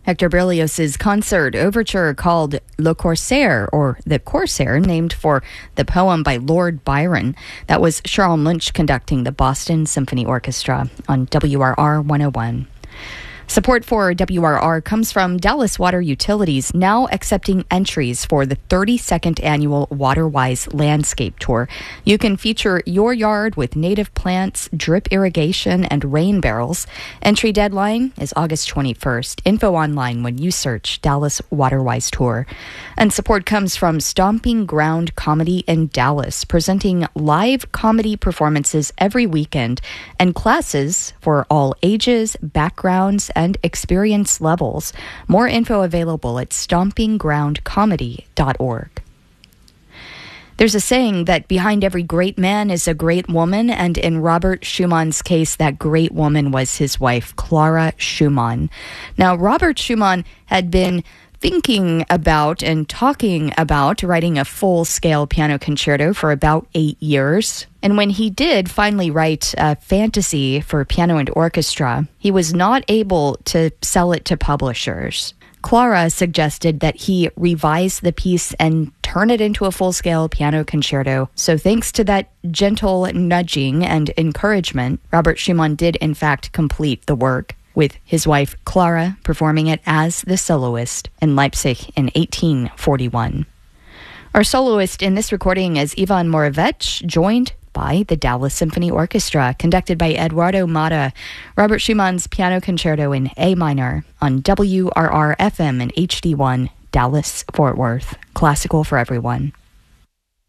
Hector Berlioz's concert overture called Le Corsaire, or The Corsair, named for the poem by Lord Byron. That was Charles Munch conducting the Boston Symphony Orchestra on WRR 101. Support for WRR comes from Dallas Water Utilities, now accepting entries for the 32nd annual WaterWise Landscape Tour. You can feature your yard with native plants, drip irrigation, and rain barrels. Entry deadline is August 21st. Info online when you search Dallas WaterWise Tour. And support comes from Stomping Ground Comedy in Dallas, presenting live comedy performances every weekend and classes for all ages, backgrounds, and experience levels. More info available at stompinggroundcomedy.org. There's a saying that behind every great man is a great woman, and in Robert Schumann's case, that great woman was his wife, Clara Schumann. Now, Robert Schumann had been thinking about and talking about writing a full-scale piano concerto for about 8 years. And when he did finally write a fantasy for piano and orchestra, he was not able to sell it to publishers. Clara suggested that he revise the piece and turn it into a full-scale piano concerto. So thanks to that gentle nudging and encouragement, Robert Schumann did in fact complete the work, with his wife Clara performing it as the soloist in Leipzig in 1841. Our soloist in this recording is Ivan Moravec, joined by the Dallas Symphony Orchestra, conducted by Eduardo Mata. Robert Schumann's Piano Concerto in A minor on WRR-FM and HD1, Dallas, Fort Worth. Classical for everyone.